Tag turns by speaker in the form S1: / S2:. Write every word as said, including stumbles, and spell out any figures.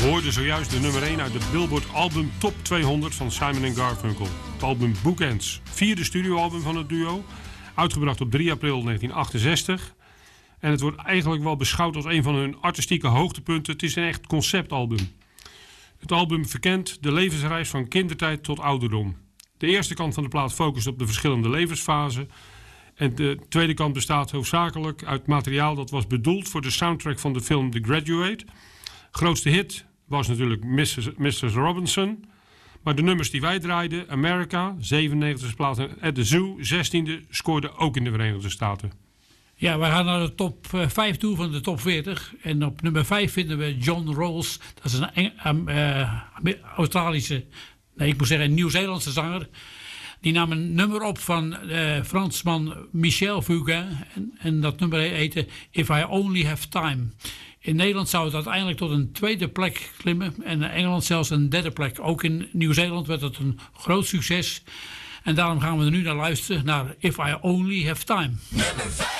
S1: We hoorden zojuist de nummer één uit de Billboard album Top tweehonderd van Simon en Garfunkel. Het album Bookends, vierde studioalbum van het duo, uitgebracht op drie april negentien achtenzestig. En het wordt eigenlijk wel beschouwd als een van hun artistieke hoogtepunten. Het is een echt conceptalbum. Het album verkent de levensreis van kindertijd tot ouderdom. De eerste kant van de plaat focust op de verschillende levensfasen. En de tweede kant bestaat hoofdzakelijk uit materiaal dat was bedoeld voor de soundtrack van de film The Graduate. Grootste hit was natuurlijk missus missus Robinson. Maar de nummers die wij draaiden, America, zevenennegentigste plaats, en At the Zoo, zestiende, scoorden ook in de Verenigde Staten.
S2: Ja, we gaan naar de top vijf toe van de top veertig. En op nummer vijf vinden we John Rawls. Dat is een Eng- um, uh, Australische, nee, ik moet zeggen een Nieuw-Zeelandse zanger. Die nam een nummer op van uh, Fransman Michel Fugain. En, en dat nummer heette If I Only Have Time. In Nederland zou het uiteindelijk tot een tweede plek klimmen. En in Engeland zelfs een derde plek. Ook in Nieuw-Zeeland werd het een groot succes. En daarom gaan we er nu naar luisteren naar If I Only Have Time.